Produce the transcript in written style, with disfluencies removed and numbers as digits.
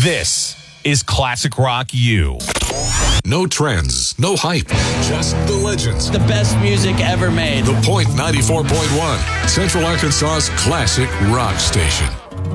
This is Classic Rock U. No trends, no hype, just the legends. The best music ever made. The Point 94.1, Central Arkansas's classic rock station.